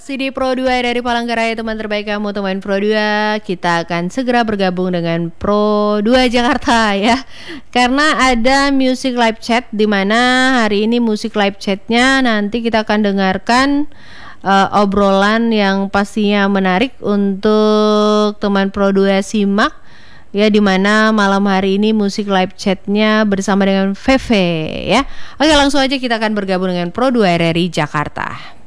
Masih di Pro 2 dari Palangkaraya, teman terbaik kamu, teman Pro 2. Kita akan segera bergabung dengan Pro 2 Jakarta ya. Karena ada music live chat, di mana hari ini musik live chatnya nanti kita akan dengarkan obrolan yang pastinya menarik untuk teman Pro 2 simak. Ya, di mana malam hari ini musik live chatnya bersama dengan Feve ya. Oke, langsung aja kita akan bergabung dengan Pro 2 RRI Jakarta.